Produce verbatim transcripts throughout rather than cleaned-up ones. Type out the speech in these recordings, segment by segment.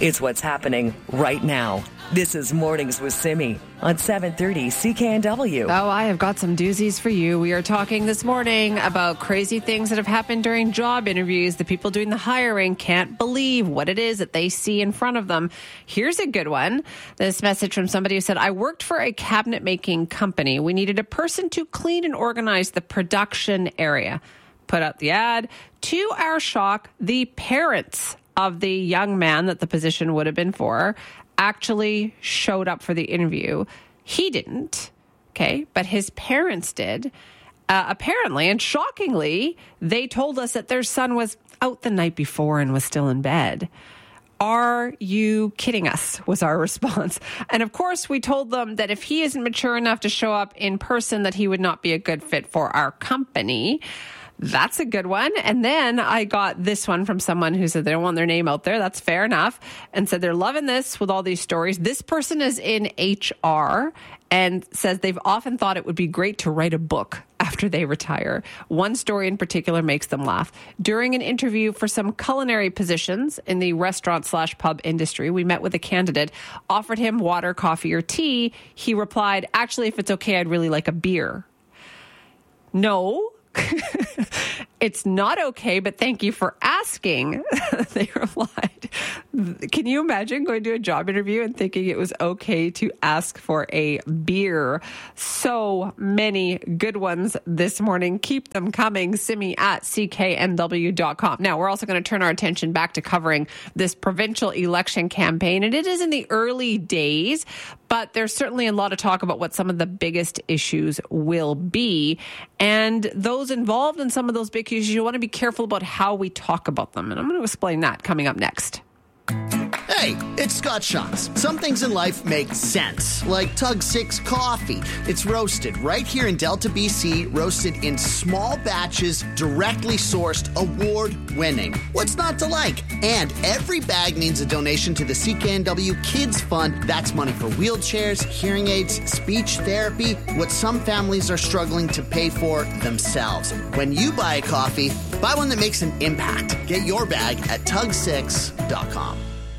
It's what's happening right now. This is Mornings with Simi on seven thirty C K N W. Oh, I have got some doozies for you. We are talking this morning about crazy things that have happened during job interviews. The people doing the hiring can't believe what it is that they see in front of them. Here's a good one. This message from somebody who said, I worked for a cabinet making company. We needed a person to clean and organize the production area. Put out the ad. To our shock, the parents of the young man that the position would have been for actually showed up for the interview. He didn't, okay, but his parents did. Uh, apparently, and shockingly, they told us that their son was out the night before and was still in bed. Are you kidding us? Was our response. And of course, we told them that if he isn't mature enough to show up in person, that he would not be a good fit for our company. That's a good one. And then I got this one from someone who said they don't want their name out there. That's fair enough. And said they're loving this with all these stories. This person is in H R and says they've often thought it would be great to write a book after they retire. One story in particular makes them laugh. During an interview for some culinary positions in the restaurant slash pub industry, we met with a candidate, offered him water, coffee, or tea. He replied, actually, if it's okay, I'd really like a beer. No. It's not okay, but thank you for asking. They replied. Can you imagine going to a job interview and thinking it was okay to ask for a beer? So many good ones this morning. Keep them coming. Simi at C K N W dot com. Now, we're also going to turn our attention back to covering this provincial election campaign. And it is in the early days, but there's certainly a lot of talk about what some of the biggest issues will be. And those involved in some of those big issues, you want to be careful about how we talk about them. And I'm going to explain that coming up next. Hey, it's Scott Shawns. Some things in life make sense, like Tug Six Coffee. It's roasted right here in Delta, B C, roasted in small batches, directly sourced, award-winning. What's not to like? And every bag means a donation to the C K N W Kids Fund. That's money for wheelchairs, hearing aids, speech therapy, what some families are struggling to pay for themselves. When you buy a coffee, buy one that makes an impact. Get your bag at tug six dot com.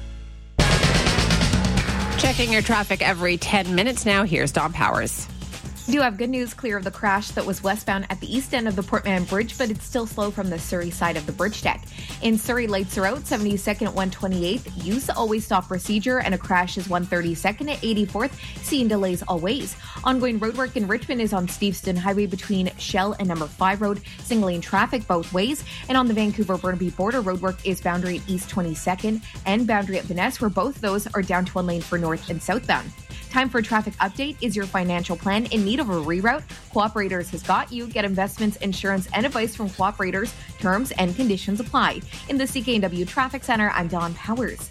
Checking your traffic every ten minutes now. Here's Don Powers. Do have good news, clear of the crash that was westbound at the east end of the Port Mann Bridge, but it's still slow from the Surrey side of the bridge deck. In Surrey, lights are out, seventy-second at one twenty-eighth. Use the always stop procedure, and a crash is one thirty-second at eighty-fourth. Seeing delays always. Ongoing roadwork in Richmond is on Steveston Highway between Shell and Number five Road, single lane traffic both ways. And on the Vancouver-Burnaby border, roadwork is boundary at East twenty-second and boundary at Vanessa, where both those are down to one lane for north and southbound. Time for a traffic update. Is your financial plan in need of a reroute? Cooperators has got you. Get investments, insurance, and advice from Cooperators. Terms and conditions apply. In the C K N W Traffic Center, I'm Don Powers.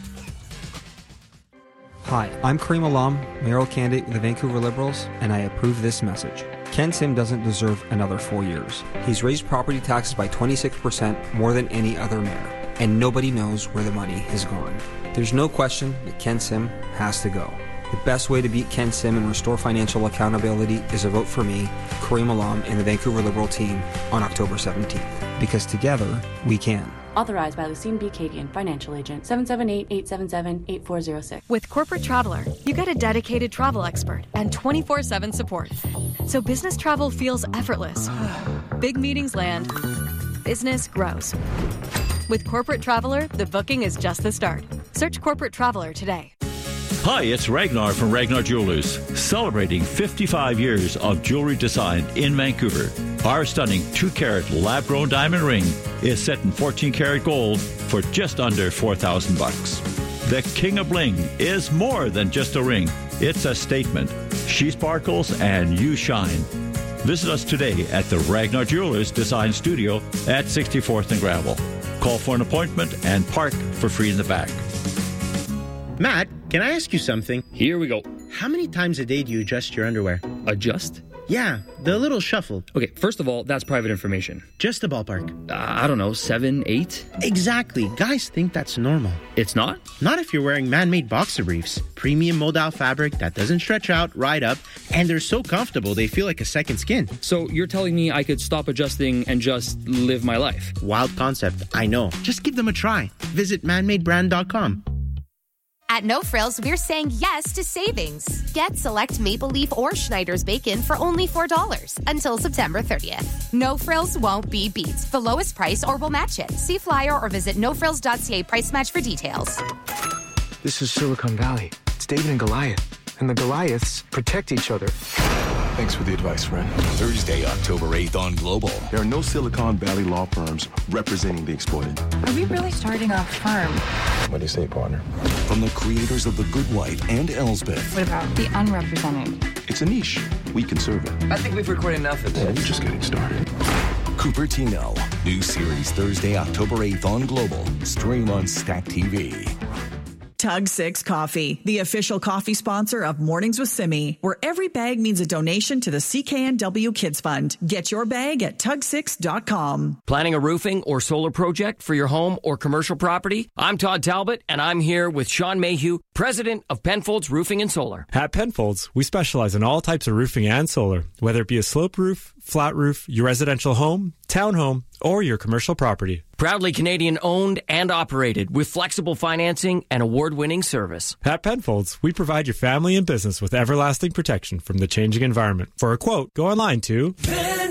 Hi, I'm Kareem Alam, mayoral candidate with the Vancouver Liberals, and I approve this message. Ken Sim doesn't deserve another four years. He's raised property taxes by twenty-six percent more than any other mayor, and nobody knows where the money has gone. There's no question that Ken Sim has to go. The best way to beat Ken Sim and restore financial accountability is a vote for me, Kareem Alam, and the Vancouver Liberal team on October seventeenth. Because together, we can. Authorized by Lucine B. Cadian, Financial Agent, seven seven eight, eight seven seven, eight four zero six. With Corporate Traveler, you get a dedicated travel expert and twenty-four seven support. So business travel feels effortless. Big meetings land. Business grows. With Corporate Traveler, the booking is just the start. Search Corporate Traveler today. Hi, it's Ragnar from Ragnar Jewelers, celebrating fifty-five years of jewelry design in Vancouver. Our stunning two-carat lab-grown diamond ring is set in fourteen karat gold for just under four thousand bucks. The King of Bling is more than just a ring. It's a statement. She sparkles and you shine. Visit us today at the Ragnar Jewelers Design Studio at sixty-fourth and Gravel. Call for an appointment and park for free in the back. Matt, can I ask you something? Here we go. How many times a day do you adjust your underwear? Adjust? Yeah, the little shuffle. Okay, first of all, that's private information. Just a ballpark. Uh, I don't know, seven, eight? Exactly. Guys think that's normal. It's not? Not if you're wearing man-made boxer briefs. Premium modal fabric that doesn't stretch out, ride up, and they're so comfortable they feel like a second skin. So you're telling me I could stop adjusting and just live my life? Wild concept, I know. Just give them a try. Visit man made brand dot com. At No Frills, we're saying yes to savings. Get select Maple Leaf or Schneider's bacon for only four dollars until September thirtieth. No Frills won't be beat. The lowest price or we'll match it. See flyer or visit no frills dot c a price match for details. This is Silicon Valley. It's David and Goliath. And the Goliaths protect each other. Thanks for the advice, friend. Thursday, October eighth on Global. There are no Silicon Valley law firms representing the exploited. Are we really starting a firm? What do you say, partner? From the creators of The Good Wife and Elsbeth. What about the unrepresented? It's a niche. We can serve it. I think we've recorded enough of this. Yeah, we're just getting started. Cupertino. New series Thursday, October eighth on Global. Stream on Stack T V. Tug Six Coffee, the official coffee sponsor of Mornings with Simi, where every bag means a donation to the C K N W Kids Fund. Get your bag at tug six dot com. Planning a roofing or solar project for your home or commercial property? I'm Todd Talbot, and I'm here with Sean Mayhew, president of Penfolds Roofing and Solar. At Penfolds, we specialize in all types of roofing and solar, whether it be a slope roof, flat roof, your residential home, townhome, or your commercial property. Proudly Canadian owned and operated with flexible financing and award-winning service. At Penfolds, we provide your family and business with everlasting protection from the changing environment. For a quote, go online to